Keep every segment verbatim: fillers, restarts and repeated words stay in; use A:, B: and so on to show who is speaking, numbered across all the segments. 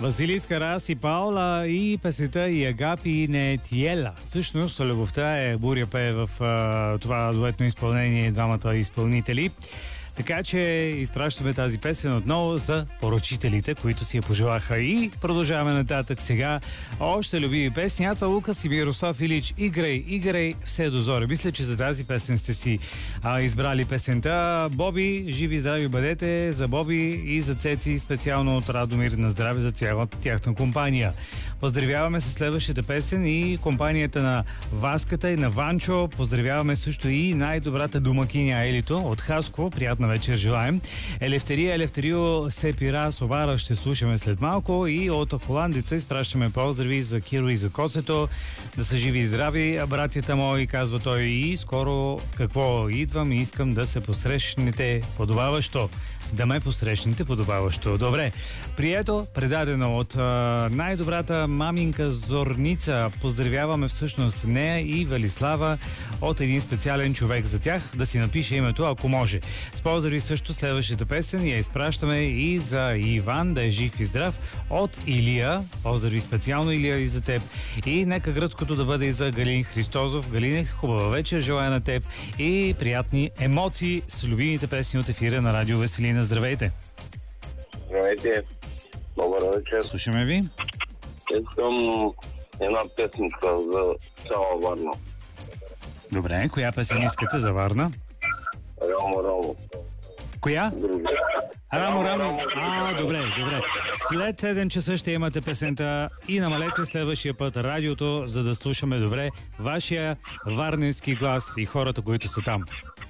A: Василиска Рас и Паула и песента и Агапи не Тиела. Всъщност, любовта е Буря пее в а, това дуетно изпълнение двамата изпълнители. Така че изпращаме тази песен отново за поръчителите, които си я пожелаха. И продължаваме нататък сега. Още любими песни. Аца Лукас и Мирослав Илич. Играй, играй, все до зори. Мисля, че за тази песен сте си а, избрали песента. Боби, живи и здрави бъдете. За Боби и за Цеци, специално от Радомир, на здраве за цялата тяхна компания. Поздравяваме с следващата песен и компанията на Васката и на Ванчо. Поздравяваме също и най-добрата домакиня Елито от Хаско. Приятна вечер желаем. Елефтерия, Елефтерио, Сепира, Совара ще слушаме след малко и от Холандица изпращаме поздрави за Киро и за Коцето. Да са живи и здрави, братята мои, казва той, и скоро какво идвам и искам да се посрещнете подобаващо. Да ме посрещнете подобаващо. Добре. Прието, предадено от а, най-добрата маминка Зорница. Поздравяваме всъщност нея и Велислава от един специален човек за тях. Да си напише името, ако може. С поздрави също следващата песен я изпращаме и за Иван, да е жив и здрав, от Илия. Поздрави специално, Илия, и за теб. И нека гръцкото да бъде и за Галин Христозов. Галине, хубава вечер желая на теб и приятни емоции с любимите песни от ефира на Радио Веселина. Здравейте!
B: Здравейте! Добър вечер!
A: Слушаме ви.
B: Искам една песенка за цяла Варна.
A: Добре, коя песен искате за Варна?
B: Рамо, рамо.
A: Коя?
B: Други.
A: Рамо, рамо. А, добре, добре. След седем часа ще имате песента и намалете следващия път радиото, за да слушаме добре вашия варненски глас и хората, които са там.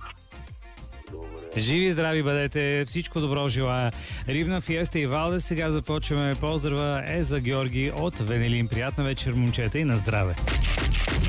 A: Живи и здрави бъдете, всичко добро желая. Рибна фиеста и Валде, сега започваме. Поздрава е за Георги от Венелин. Приятна вечер, момчета, и на здраве.